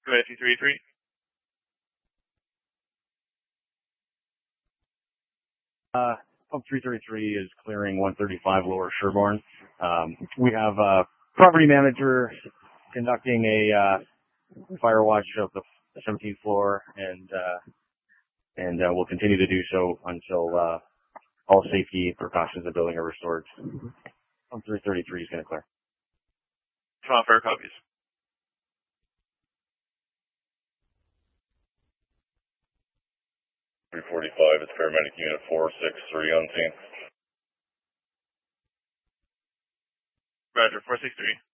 293. Pump 333 is clearing 135 Lower Sherborne. We have a property manager conducting a fire watch of the 17th floor, and we'll continue to do so until all safety precautions of the building are restored. Pump 333 is going to clear. Come on, fair copies. 345, it's paramedic unit 463 on scene. Roger, 463.